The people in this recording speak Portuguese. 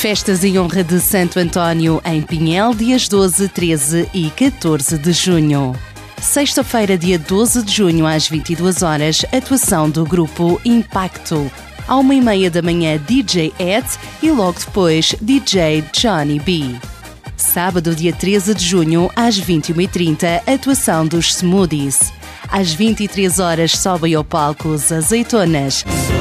Festas em honra de Santo António em Pinhel, dias 12, 13 e 14 de junho. Sexta-feira, dia 12 de junho, às 22 horas, atuação do grupo Impacto. À 1h30 da manhã, DJ Ed e logo depois, DJ Johnny B. Sábado, dia 13 de junho, às 21h30, atuação dos Smoothies. Às 23 horas, sobem ao palco os Azeitonas.